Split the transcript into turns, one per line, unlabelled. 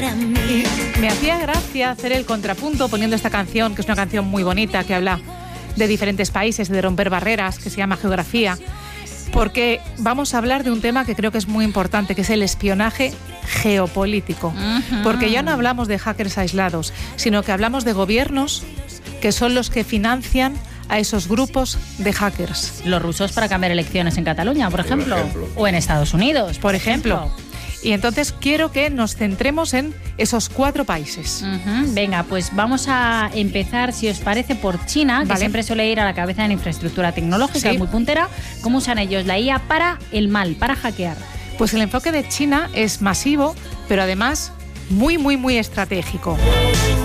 Y me hacía gracia hacer el contrapunto poniendo esta canción, que es una canción muy bonita, que habla de diferentes países, de romper barreras, que se llama Geografía, porque vamos a hablar de un tema que creo que es muy importante, que es el espionaje geopolítico. Porque ya no hablamos de hackers aislados, sino que hablamos de gobiernos que son los que financian a esos grupos de hackers.
Los rusos para cambiar elecciones en Cataluña, por ejemplo. O en Estados Unidos, por ejemplo.
Y entonces quiero que nos centremos en esos 4 países.
Venga, pues vamos a empezar, si os parece, por China, que siempre suele ir a la cabeza en infraestructura tecnológica, muy puntera. ¿Cómo usan ellos la IA para el mal, para hackear?
Pues el enfoque de China es masivo, pero además muy, muy, muy estratégico.